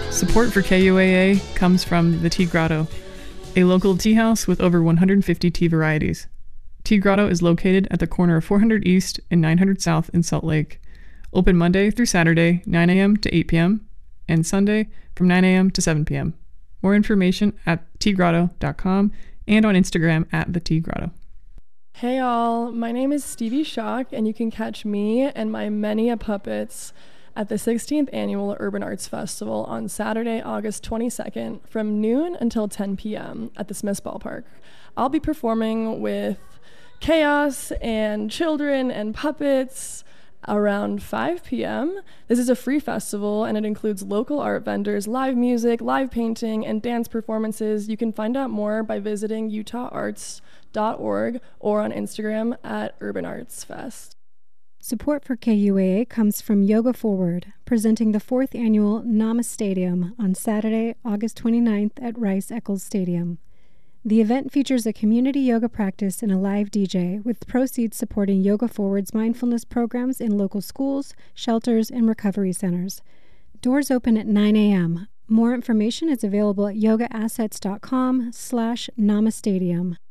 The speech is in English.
Support for KUAA comes from the Tea Grotto, a local tea house with over 150 tea varieties. Tea Grotto is located at the corner of 400 East and 900 South in Salt Lake. Open Monday through Saturday, 9 a.m. to 8 p.m., and Sunday from 9 a.m. to 7 p.m. More information at teagrotto.com and on Instagram at the Tea Grotto. Hey all, my name is Stevie Shock, and you can catch me and my many puppets at the 16th Annual Urban Arts Festival on Saturday, August 22nd from noon until 10 p.m. at the Smiths Ballpark. I'll be performing with Chaos and children and puppets around 5 p.m. This is a free festival, and it includes local art vendors, live music, live painting, and dance performances. You can find out more by visiting utaharts.org or on Instagram at Urban Arts Fest. Support for KUAA comes from Yoga Forward, presenting the 4th annual Namastadium on Saturday, August 29th at Rice-Eccles Stadium. The event features a community yoga practice and a live DJ, with proceeds supporting Yoga Forward's mindfulness programs in local schools, shelters, and recovery centers. Doors open at 9 a.m. More information is available at yogaassets.com/Namastadium.